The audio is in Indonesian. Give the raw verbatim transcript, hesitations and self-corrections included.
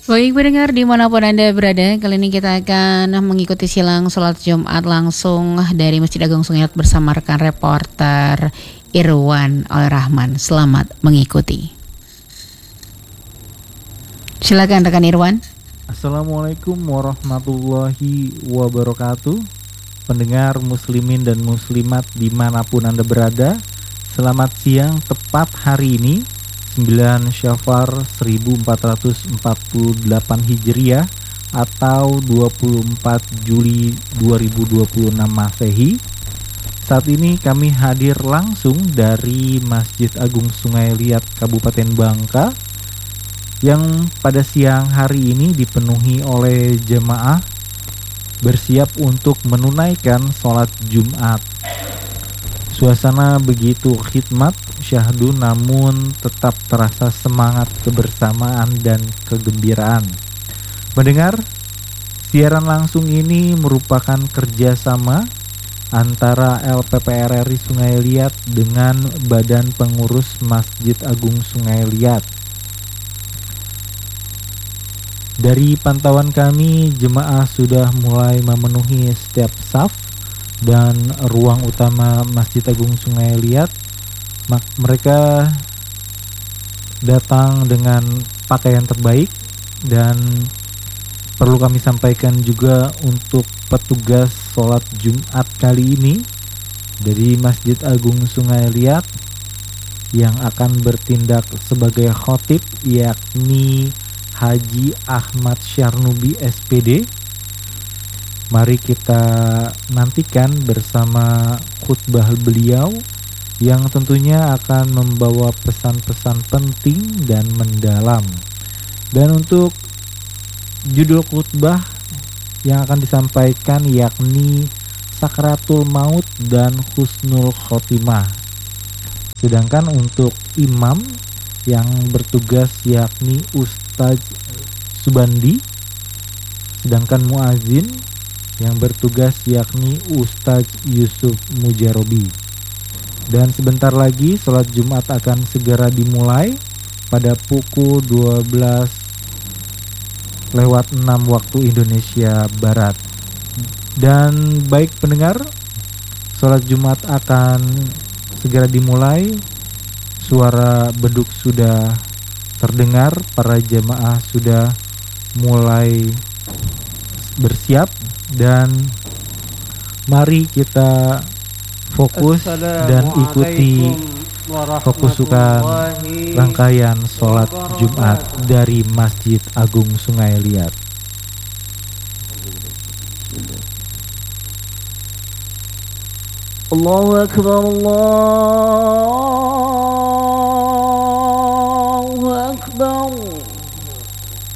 Baik pendengar dimanapun Anda berada, kali ini kita akan mengikuti silang sholat Jumat langsung dari Masjid Agung Sungai Liat bersama rekan reporter Irwan Al Rahman. Selamat mengikuti. Silakan rekan Irwan. Assalamualaikum warahmatullahi wabarakatuh. Pendengar muslimin dan muslimat dimanapun Anda berada, selamat siang. Tepat hari ini sembilan Syafar seribu empat ratus empat puluh delapan Hijriah atau dua puluh empat Juli dua ribu dua puluh enam Masehi. Saat ini kami hadir langsung dari Masjid Agung Sungai Liat Kabupaten Bangka yang pada siang hari ini dipenuhi oleh jemaah bersiap untuk menunaikan sholat Jumat. Suasana begitu khidmat, syahdu, namun tetap terasa semangat kebersamaan dan kegembiraan. Mendengar, siaran langsung ini merupakan kerjasama antara L P P R R I Sungai Liat dengan Badan Pengurus Masjid Agung Sungai Liat. Dari pantauan kami, jemaah sudah mulai memenuhi setiap saf dan ruang utama Masjid Agung Sungai Liat. Mereka datang dengan pakaian terbaik, dan perlu kami sampaikan juga untuk petugas sholat Jumat kali ini dari Masjid Agung Sungai Liat yang akan bertindak sebagai khotib, yakni Haji Ahmad Syarnubi S P D. Mari kita nantikan bersama khutbah beliau yang tentunya akan membawa pesan-pesan penting dan mendalam. Dan untuk judul khutbah yang akan disampaikan yakni Sakratul Maut dan Husnul Khotimah. Sedangkan untuk imam yang bertugas yakni Ustadz Subandi, sedangkan muazin yang bertugas yakni Ustadz Yusuf Mujarobi. Dan sebentar lagi sholat Jumat akan segera dimulai pada pukul dua belas lewat enam waktu Indonesia Barat. Dan baik pendengar, sholat Jumat akan segera dimulai. Suara beduk sudah terdengar, para jemaah sudah mulai bersiap, dan mari kita fokus dan ikuti fokusukan rangkaian sholat Jumat dari Masjid Agung Sungai Liat. Allahu Akbar, Allah